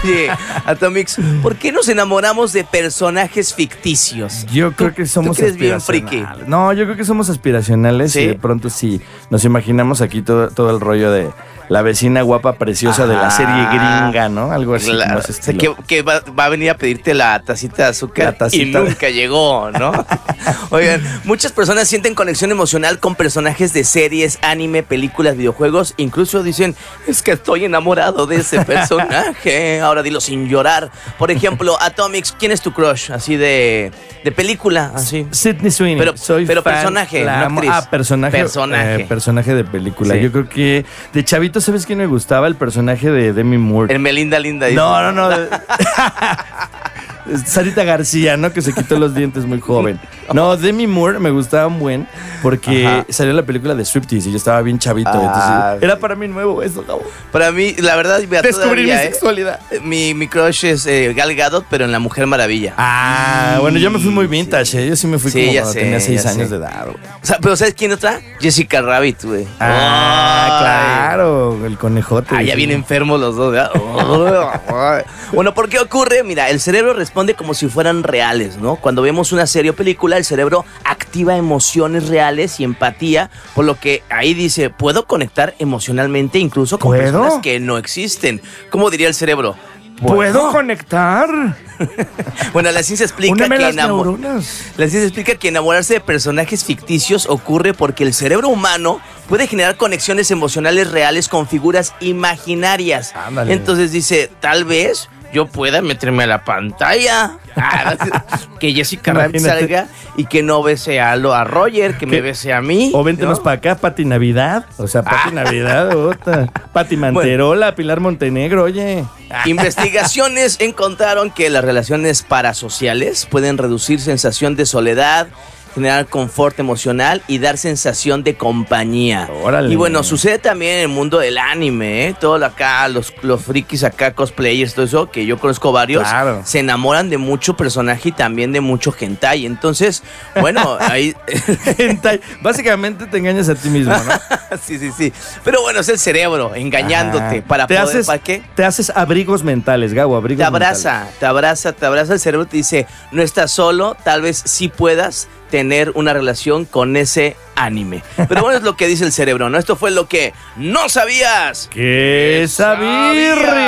Oye, Atomix, ¿por qué nos enamoramos de personajes ficticios? Yo creo que somos tú eres bien aspiracionales. friki. No, yo creo que somos aspiracionales. ¿Sí? Y de pronto sí nos imaginamos aquí todo el rollo de la vecina guapa preciosa de la serie gringa, ¿no? Algo así. Claro, como ese o sea, estilo. que va a venir a pedirte la tacita de azúcar La tacita y nunca llegó, ¿no? Oigan, muchas personas sienten conexión emocional con personajes de series, anime, películas, videojuegos. Incluso dicen, es que estoy enamorado de ese personaje. Ahora dilo sin llorar. Por ejemplo, Atomix, ¿quién es tu crush? Así de película, así. Sidney Sweeney. Pero Soy fan, personaje, la no amo. actriz. Personaje. Personaje de película. Sí. Yo creo que de chavito, ¿sabes quién me gustaba? El personaje de Demi Moore. El Melinda Linda. Dice. No. Sarita García, ¿no? Que se quitó los dientes muy joven. No, Demi Moore me gustaba un buen porque salió la película de Striptease y yo estaba bien chavito. Entonces, era para mí nuevo eso, ¿no? Para mí, la verdad, mira, Descubrí todavía, mi sexualidad. Mi crush es Gal Gadot, pero en La Mujer Maravilla. Bueno, yo me fui muy vintage, ¿eh? Yo sí me fui como ya cuando sé, tenía 6 ya años sé. de edad, güey. O sea, pero ¿sabes quién otra? Jessica Rabbit, güey. Claro, el conejote. Ya sí. bien enfermos los dos, ¿verdad? Bueno, ¿por qué ocurre? Mira, el cerebro responde como si fueran reales, ¿no? Cuando vemos una serie o película, el cerebro activa emociones reales y empatía, por lo que ahí dice, puedo conectar emocionalmente incluso con personas que no existen. ¿Cómo diría el cerebro? ¿Puedo conectar? Bueno, la ciencia explica Úneme que las neuronas. La ciencia explica que enamorarse de personajes ficticios ocurre porque el cerebro humano puede generar conexiones emocionales reales con figuras imaginarias. Ándale. Entonces dice, tal vez yo pueda meterme a la pantalla, que Jessica Rabbit salga y que no bese a Roger, que me bese a mí. O véntenos ¿no? para acá, Pati Navidad. O sea, Pati Navidad, otra. Pati Manterola, Pilar Montenegro, oye. Investigaciones encontraron que las relaciones parasociales pueden reducir sensación de soledad, generar confort emocional y dar sensación de compañía. Órale. Y bueno, sucede también en el mundo del anime, ¿eh? Todo acá, los frikis acá, cosplayers, todo eso, que yo conozco varios, se enamoran de mucho personaje y también de mucho hentai. Entonces, bueno, ahí... hentai. Básicamente te engañas a ti mismo, ¿no? Sí. Pero bueno, es el cerebro engañándote para poder... ¿Para qué? Te haces abrigos mentales, Gabo, abrigos mentales. Te abraza el cerebro, te dice, no estás solo, tal vez sí puedas tener una relación con ese anime. Pero bueno, es lo que dice el cerebro, ¿no? Esto fue lo que no sabías. ¡Qué sabir!